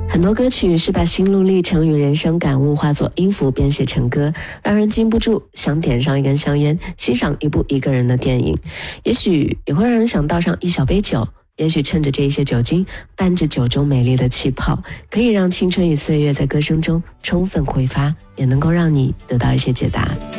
很多歌曲是把心路历程与人生感悟化作音符编写成歌，让人禁不住想点上一根香烟，欣赏一部一个人的电影，也许也会让人想倒上一小杯酒，也许趁着这些酒精伴着酒中美丽的气泡，可以让青春与岁月在歌声中充分挥发，也能够让你得到一些解答。